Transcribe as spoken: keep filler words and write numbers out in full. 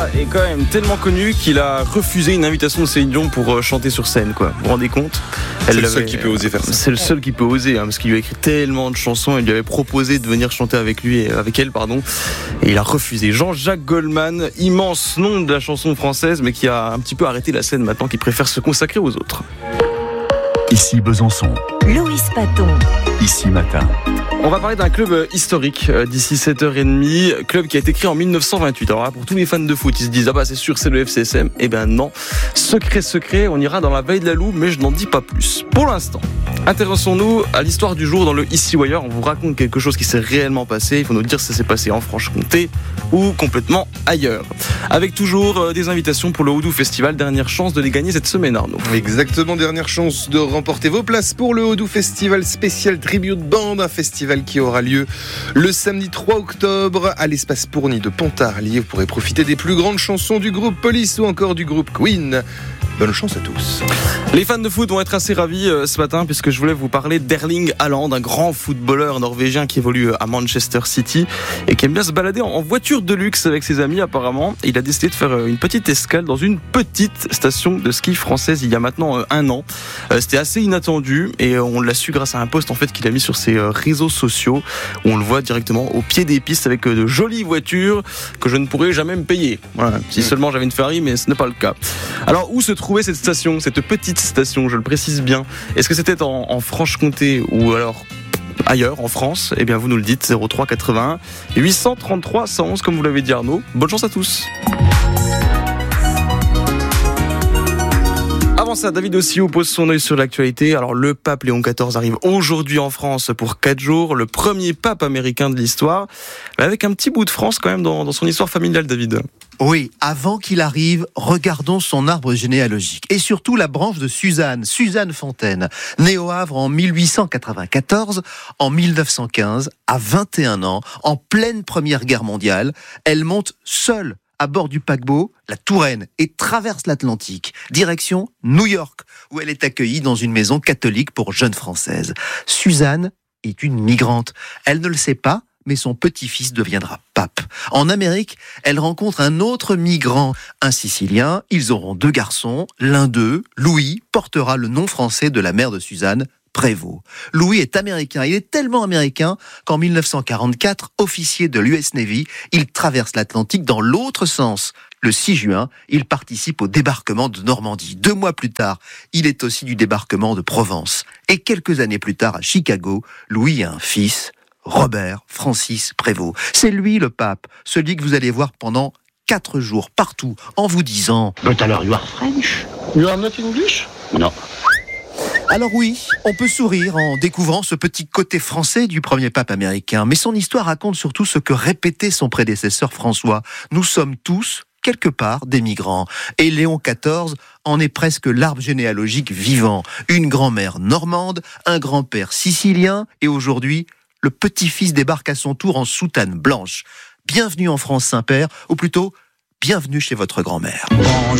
gars est quand même tellement connu qu'il a refusé une invitation de Céline Dion pour chanter sur scène, quoi. Vous vous rendez compte ? C'est Elle le seul qui peut oser faire ça. C'est le seul qui peut oser, hein, parce qu'il lui a écrit tellement de chansons. Il lui avait proposé de venir chanter avec lui, et avec elle, pardon, et il a refusé. Jean-Jacques Goldman, immense nom de la chanson française, mais qui a un petit peu arrêté la scène maintenant, qui préfère se consacrer aux autres. Ici Besançon. Loïs Paton. Ici Matin. On va parler d'un club historique d'ici sept heures trente, club qui a été créé en dix-neuf cent vingt-huit. Alors là, pour tous les fans de foot, ils se disent « Ah bah c'est sûr, c'est le F C S M ». Eh ben non, secret, secret, on ira dans la veille de la Louve, mais je n'en dis pas plus. Pour l'instant, intéressons-nous à l'histoire du jour dans le Ici ou Ailleurs. On vous raconte quelque chose qui s'est réellement passé. Il faut nous dire si ça s'est passé en Franche-Comté ou complètement ailleurs. Avec toujours des invitations pour le Oudou Festival. Dernière chance de les gagner cette semaine, Arnaud. Exactement, dernière chance de remporter vos places pour le Oudou Festival spécial Tribute Band, un festival qui aura lieu le samedi trois octobre à l'espace Pourny de Pontarlier. Vous pourrez profiter des plus grandes chansons du groupe Police ou encore du groupe Queen. Bonne chance à tous. Les fans de foot vont être assez ravis euh, ce matin, puisque je voulais vous parler d'Erling Haaland, un grand footballeur norvégien qui évolue à Manchester City et qui aime bien se balader en voiture de luxe avec ses amis apparemment. Et il a décidé de faire une petite escale dans une petite station de ski française il y a maintenant euh, un an. Euh, c'était assez inattendu et on l'a su grâce à un post en fait qu'il a mis sur ses euh, réseaux sociaux où on le voit directement au pied des pistes avec euh, de jolies voitures que je ne pourrais jamais me payer. Voilà, si seulement j'avais une Ferrari, mais ce n'est pas le cas. Alors où se trouve Trouver cette station, cette petite station, je le précise bien. Est-ce que c'était en, en Franche-Comté ou alors ailleurs en France? Eh bien vous nous le dites, zéro trois quatre-vingt-un huit cent trente-trois cent onze comme vous l'avez dit Arnaud. Bonne chance à tous. Avant ça, David Ossio pose son œil sur l'actualité. Alors le pape Léon quatorze arrive aujourd'hui en France pour quatre jours, le premier pape américain de l'histoire, mais avec un petit bout de France quand même dans, dans son histoire familiale, David. Oui, avant qu'il arrive, regardons son arbre généalogique. Et surtout la branche de Suzanne, Suzanne Fontaine, née au Havre en mille huit cent quatre-vingt-quatorze, en mille neuf cent quinze, à vingt et un ans, en pleine Première Guerre mondiale, elle monte seule à bord du paquebot, la Touraine, et traverse l'Atlantique, direction New York, où elle est accueillie dans une maison catholique pour jeunes Françaises. Suzanne est une migrante. Elle ne le sait pas, mais son petit-fils deviendra pape. En Amérique, elle rencontre un autre migrant, un Sicilien. Ils auront deux garçons. L'un d'eux, Louis, portera le nom français de la mère de Suzanne, Prévost. Louis est américain. Il est tellement américain qu'en mille neuf cent quarante-quatre, officier de l'U S Navy, il traverse l'Atlantique dans l'autre sens. Le six juin, il participe au débarquement de Normandie. Deux mois plus tard, il est aussi du débarquement de Provence. Et quelques années plus tard, à Chicago, Louis a un fils, Robert Francis Prévost. C'est lui le pape, celui que vous allez voir pendant quatre jours partout, en vous disant « But alors you are French? You are not English? » Non. Alors oui, on peut sourire en découvrant ce petit côté français du premier pape américain, mais son histoire raconte surtout ce que répétait son prédécesseur François. Nous sommes tous, quelque part, des migrants. Et Léon quatorze en est presque l'arbre généalogique vivant. Une grand-mère normande, un grand-père sicilien, et aujourd'hui, le petit-fils débarque à son tour en soutane blanche. Bienvenue en France, Saint-Père, ou plutôt, bienvenue chez votre grand-mère.